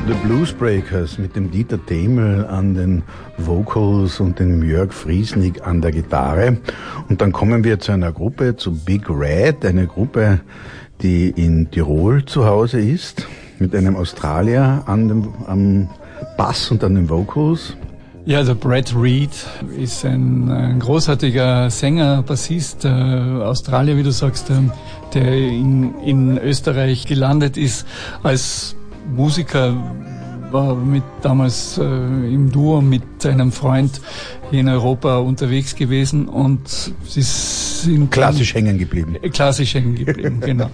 The Bluesbreakers mit dem Dieter Themel an den Vocals und dem Jörg Friesnig an der Gitarre. Und dann kommen wir zu einer Gruppe, zu Big Red, eine Gruppe, die in Tirol zu Hause ist, mit einem Australier am Bass und an den Vocals. Ja, der Brad Reed ist ein großartiger Sänger, Bassist, Australier, wie du sagst, der in Österreich gelandet ist als Musiker, war damals im Duo mit einem Freund hier in Europa unterwegs gewesen und sie sind klassisch hängen geblieben. Klassisch hängen geblieben, genau.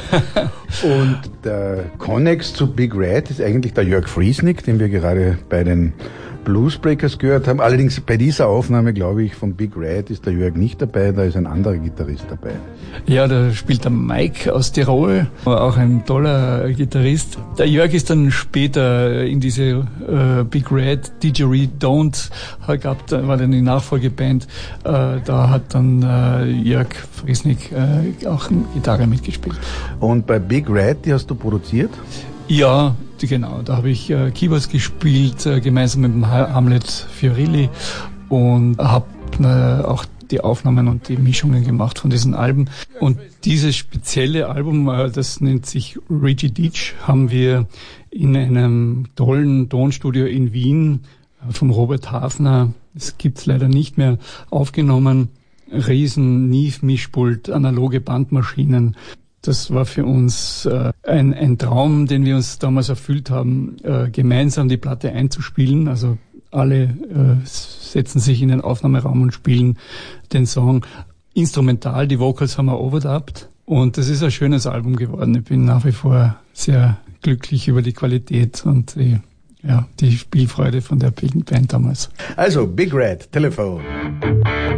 Und der Connex zu Big Red ist eigentlich der Jörg Friesnig, den wir gerade bei den Bluesbreakers gehört haben. Allerdings bei dieser Aufnahme, glaube ich, von Big Red ist der Jörg nicht dabei, da ist ein anderer Gitarrist dabei. Ja, da spielt der Mike aus Tirol, auch ein toller Gitarrist. Der Jörg ist dann später in diese Big Red, Didgeridoo gehabt, war dann die Nachfolgeband. Da hat dann Jörg Friesnig auch Gitarre mitgespielt. Und bei Big Red, die hast du produziert? Ja, genau. Da habe ich Keyboards gespielt, gemeinsam mit dem Hamlet Fiorilli und habe auch die Aufnahmen und die Mischungen gemacht von diesen Alben. Und dieses spezielle Album, das nennt sich Reggie Ditch, haben wir in einem tollen Tonstudio in Wien vom Robert Hafner, es gibt's leider nicht mehr, aufgenommen. Riesen Neve-Mischpult, analoge Bandmaschinen. Das war für uns ein Traum, den wir uns damals erfüllt haben, gemeinsam die Platte einzuspielen. Also alle setzen sich in den Aufnahmeraum und spielen den Song instrumental. Die Vocals haben wir overdubbed und das ist ein schönes Album geworden. Ich bin nach wie vor sehr glücklich über die Qualität und die Spielfreude von der Band damals. Also Big Red, Telefon.